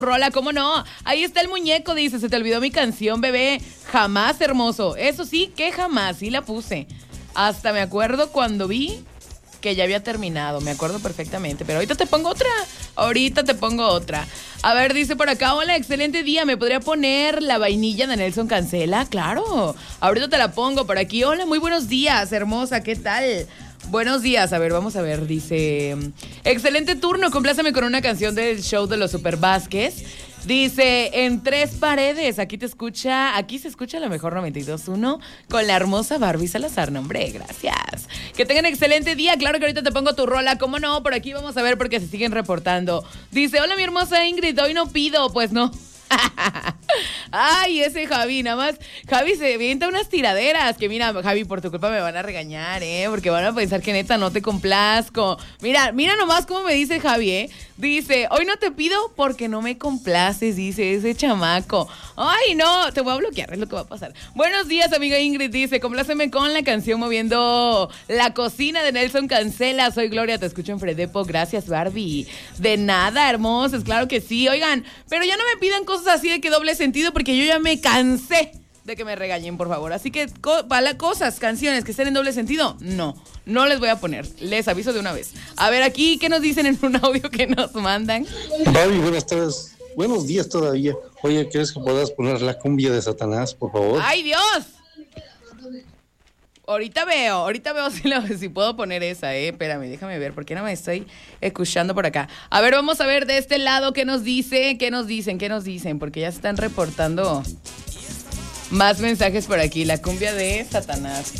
Rola, ¿cómo no? Ahí está el muñeco, dice, se te olvidó mi canción, bebé. Jamás, hermoso. Eso sí, que jamás, sí la puse. Hasta me acuerdo cuando vi que ya había terminado, me acuerdo perfectamente. Pero ahorita te pongo otra. A ver, dice por acá, hola, excelente día. ¿Me podría poner la vainilla de Nelson Cancela? Claro, ahorita te la pongo por aquí. Hola, muy buenos días, hermosa, ¿qué tal? Buenos días, a ver, vamos a ver, dice, excelente turno, compláceme con una canción del show de los Super Vázquez. Dice, en tres paredes, aquí se escucha la mejor 92.1 con la hermosa Barbie Salazar. No, hombre, gracias. Que tengan excelente día, claro que ahorita te pongo tu rola, ¿cómo no? Por aquí vamos a ver porque se siguen reportando. Dice, hola mi hermosa Ingrid, hoy no pido, pues no. Ay, ese Javi, nada más. Javi se avienta unas tiraderas. Que mira, Javi, por tu culpa me van a regañar, porque van a pensar que neta no te complazco. Mira nomás cómo me dice Javi, Dice, hoy no te pido porque no me complaces, dice ese chamaco. Ay, no, te voy a bloquear, es lo que va a pasar. Buenos días, amiga Ingrid, dice, compláceme con la canción Moviendo la Cocina de Nelson Cancela. Soy Gloria, te escucho en Fredepo. Gracias, Barbie. De nada, hermosos, claro que sí. Oigan, pero ya no me pidan cosas así de que doble sentido porque yo ya me cansé de que me regañen, por favor. Así que canciones que estén en doble sentido, no les voy a poner. Les aviso de una vez. A ver, aquí, ¿qué nos dicen en un audio que nos mandan? Barbie, buenas tardes. Buenos días todavía. Oye, ¿quieres que puedas poner la cumbia de Satanás, por favor? ¡Ay, Dios! Ahorita veo si puedo poner esa, Espérame, déjame ver, porque no me estoy escuchando por acá. A ver, vamos a ver de este lado qué nos dicen, porque ya se están reportando más mensajes por aquí. La cumbia de Satanás.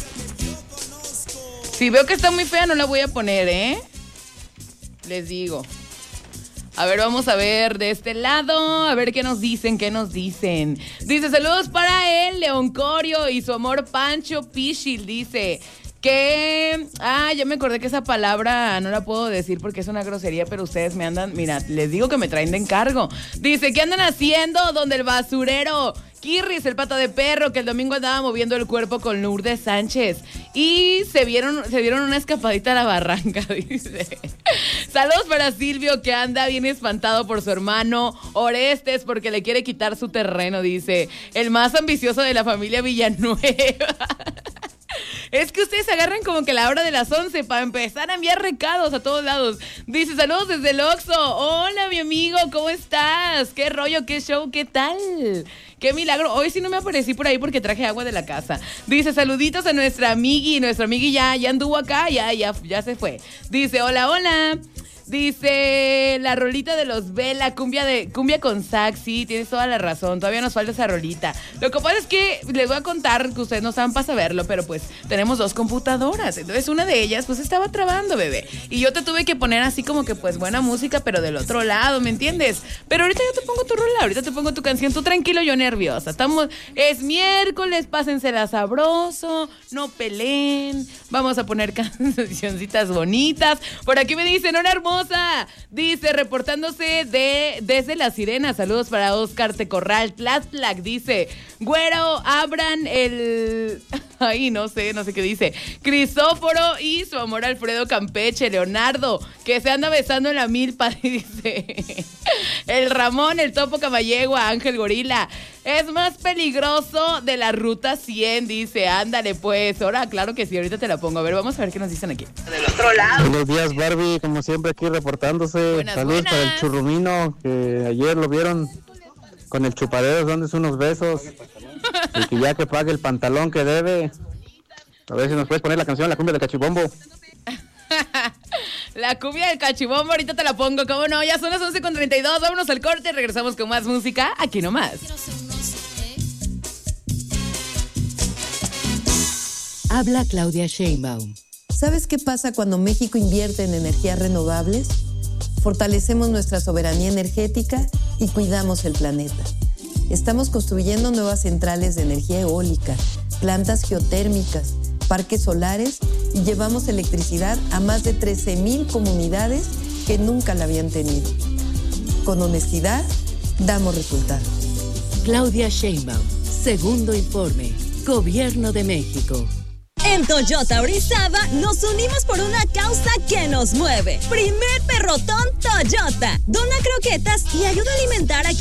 Si veo que está muy fea, no la voy a poner, Les digo. A ver, vamos a ver de este lado. A ver qué nos dicen. Dice, saludos para él, León Corio y su amor Pancho Pichil. Dice que... ya me acordé que esa palabra no la puedo decir porque es una grosería, pero ustedes me andan... Mira, les digo que me traen de encargo. Dice, ¿qué andan haciendo donde el basurero? Kirris, el pata de perro, que el domingo andaba moviendo el cuerpo con Lourdes Sánchez. Y se dieron una escapadita a la barranca, dice. Saludos para Silvio, que anda bien espantado por su hermano Orestes, porque le quiere quitar su terreno, dice. El más ambicioso de la familia Villanueva. Es que ustedes agarran como que la hora de las 11 para empezar a enviar recados a todos lados. Dice, saludos desde el Oxxo. Hola, mi amigo, ¿cómo estás? ¿Qué rollo? ¿Qué show? ¿Qué tal? ¡Qué milagro! Hoy sí no me aparecí por ahí porque traje agua de la casa. Dice, saluditos a nuestra amigui. Nuestra amigui ya anduvo acá, ya se fue. Dice, hola. Dice, la rolita de los Vela, cumbia con sax. Sí, tienes toda la razón, todavía nos falta esa rolita. Lo que pasa es que les voy a contar que ustedes no saben para saberlo, pero pues tenemos 2 computadoras. Entonces una de ellas pues estaba trabando, bebé. Y yo te tuve que poner así como que pues buena música, pero del otro lado, ¿me entiendes? Pero ahorita yo te pongo tu rola, ahorita te pongo tu canción. Tú tranquilo, yo nerviosa. Es miércoles, pásensela sabroso, no peleen. Vamos a poner cancioncitas bonitas. Por aquí me dicen, una hermosa. Dice, reportándose desde La Sirena. Saludos para Oscar Tecorral Tlaxtlac. Dice, güero, abran el... Ay, no sé qué dice. Crisóforo y su amor Alfredo Campeche. Leonardo, que se anda besando en la milpa. Dice, el Ramón, el Topo Camayegua, Ángel Gorila. Es más peligroso de la ruta 100, dice. Ándale, pues. Ahora, claro que sí, ahorita te la pongo. A ver, vamos a ver qué nos dicen aquí. Del otro lado. Buenos días, Barbie, como siempre aquí reportándose. Buenas. Para el churrumino, que ayer lo vieron con el chupadero dándose unos besos. Y que ya que pague el pantalón que debe. A ver si nos puedes poner la canción, la cumbia del cachibombo. La cumbia del cachibombo, ahorita te la pongo, ¿cómo no? Ya son las 11:32, vámonos al corte, regresamos con más música, aquí nomás. Habla Claudia Sheinbaum. ¿Sabes qué pasa cuando México invierte en energías renovables? Fortalecemos nuestra soberanía energética y cuidamos el planeta. Estamos construyendo nuevas centrales de energía eólica, plantas geotérmicas, parques solares y llevamos electricidad a más de 13,000 comunidades que nunca la habían tenido. Con honestidad, damos resultados. Claudia Sheinbaum, segundo informe, Gobierno de México. En Toyota Orizaba nos unimos por una causa que nos mueve. Primer Perrotón Toyota. Dona croquetas y ayuda a alimentar a